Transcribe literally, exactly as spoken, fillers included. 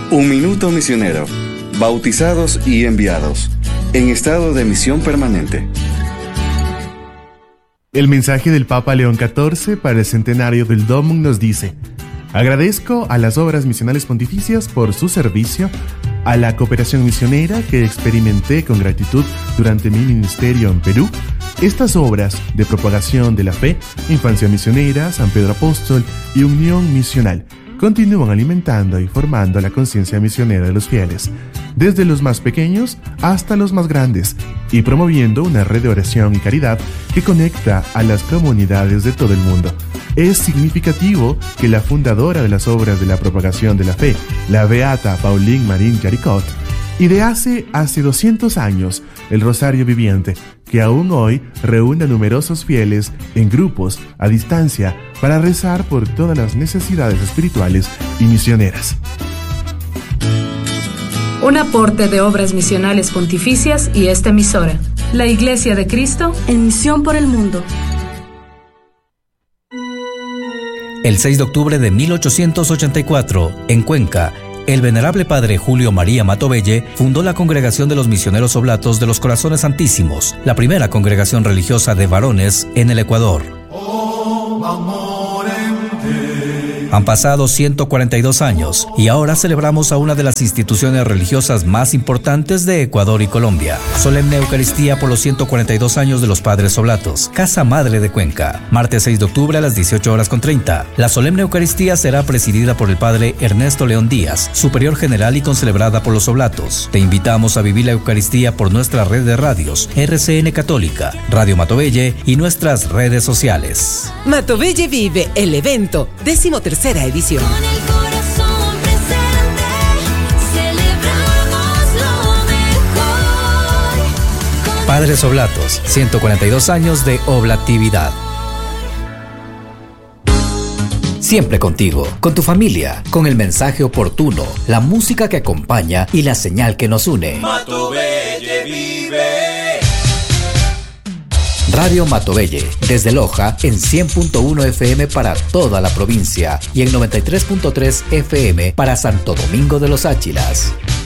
Un minuto misionero. Bautizados y enviados. En estado de misión permanente. El mensaje del Papa León catorce para el centenario del Domum nos dice: agradezco a las obras misionales pontificias por su servicio, a la cooperación misionera que experimenté con gratitud durante mi ministerio en Perú. Estas obras de propagación de la fe, Infancia Misionera, San Pedro Apóstol y Unión Misional continúan alimentando y formando la conciencia misionera de los fieles, desde los más pequeños hasta los más grandes, y promoviendo una red de oración y caridad que conecta a las comunidades de todo el mundo. Es significativo que la fundadora de las obras de la propagación de la fe, la beata Pauline Marín Jaricot, idease hace doscientos años el Rosario Viviente, que aún hoy reúne a numerosos fieles en grupos a distancia para rezar por todas las necesidades espirituales y misioneras. Un aporte de obras misionales pontificias y esta emisora, la Iglesia de Cristo, en misión por el mundo. El seis de octubre de mil ochocientos ochenta y cuatro, en Cuenca, el venerable padre Julio María Matovelle fundó la Congregación de los Misioneros Oblatos de los Corazones Santísimos, la primera congregación religiosa de varones en el Ecuador. Han pasado ciento cuarenta y dos años y ahora celebramos a una de las instituciones religiosas más importantes de Ecuador y Colombia. Solemne Eucaristía por los ciento cuarenta y dos años de los Padres Oblatos, Casa Madre de Cuenca, martes seis de octubre a las dieciocho horas con treinta. La Solemne Eucaristía será presidida por el Padre Ernesto León Díaz, Superior General, y concelebrada por los Oblatos. Te invitamos a vivir la Eucaristía por nuestra red de radios, R C N Católica, Radio Matovelle y nuestras redes sociales. Matovelle Vive, el evento, décimo tercera edición. Con el corazón presente, celebramos lo mejor. Padres Oblatos, ciento cuarenta y dos años de oblatividad. Siempre contigo, con tu familia, con el mensaje oportuno, la música que acompaña y la señal que nos une. Matovelle vive. Radio Matovelle, desde Loja en cien punto uno F M para toda la provincia y en noventa y tres punto tres F M para Santo Domingo de los Áchilas.